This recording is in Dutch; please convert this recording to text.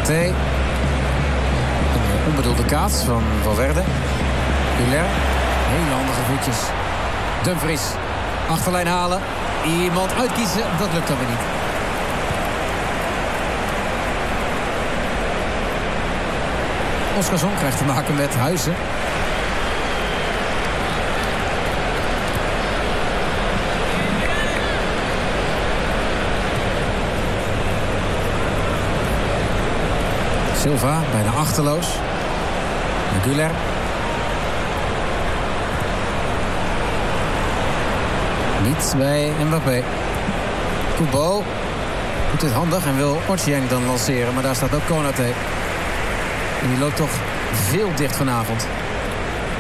Konaté. Een onbedoelde kaats van Valverde. Huller. Hele handige voetjes. Dumfries. Achterlijn halen. Iemand uitkiezen. Dat lukt dan weer niet. Oskarsson krijgt te maken met Huizen. Silva, bijna achterloos. Güler. Niets bij Mbappé. Kubo doet dit handig en wil Ochieng dan lanceren. Maar daar staat ook Konaté. En die loopt toch veel dicht vanavond.